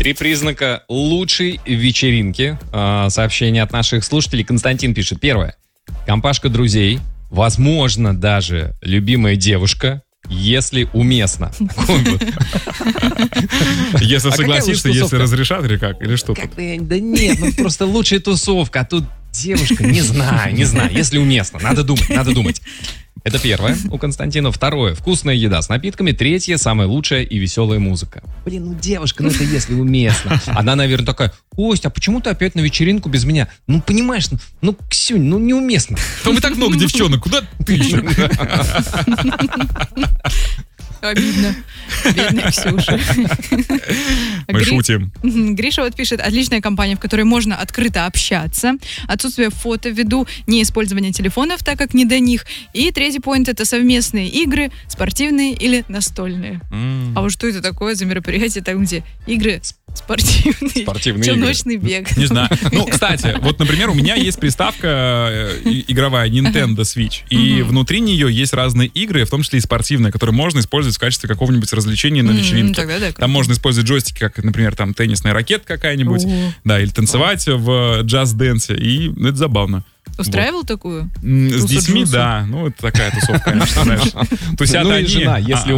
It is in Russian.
3 признака лучшей вечеринки. Сообщение от наших слушателей. Константин пишет. Первое. Компашка друзей. Возможно, даже любимая девушка, если уместно. Если согласишься, если разрешат, или как? Или что тут? Да нет, просто лучшая тусовка, а тут девушка, не знаю, если уместно. Надо думать. Это первое у Константина. Второе. Вкусная еда с напитками. Третье. Самая лучшая и веселая музыка. Блин, девушка, это если уместно. Она, наверное, такая: Кость, а почему ты опять на вечеринку без меня? Понимаешь, Ксюнь, неуместно. Там и так много девчонок, куда ты еще? Обидно. Бедная Ксюша. Мы шутим. Гриша вот пишет: отличная компания, в которой можно открыто общаться. Отсутствие фото ввиду неиспользования телефонов, так как не до них. И третий поинт — это совместные игры, спортивные или настольные. А вот что это такое за мероприятие, там, где игры спортивные, чем ночный бег? Не знаю. Кстати, вот, например, у меня есть приставка игровая Nintendo Switch, и внутри нее есть разные игры, в том числе и спортивные, которые можно использовать в качестве какого-нибудь развлечения на вечеринке. Там можно использовать джойстики, как, например, там теннисная ракетка какая-нибудь, да, или танцевать в джаз-дэнсе, и это забавно. Устраивал такую? С детьми, да. Это такая тусовка, конечно, знаешь. Тусят и жена, если